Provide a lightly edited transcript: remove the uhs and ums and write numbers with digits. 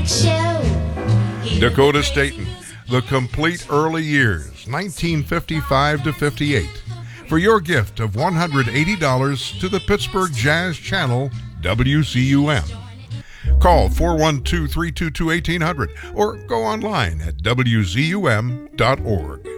great show. Dakota Staten, The Complete Early Years, 1955 to 58. For your gift of $180 to the Pittsburgh Jazz Channel, WCUM. Call 412-322-1800 or go online at WZUM.org.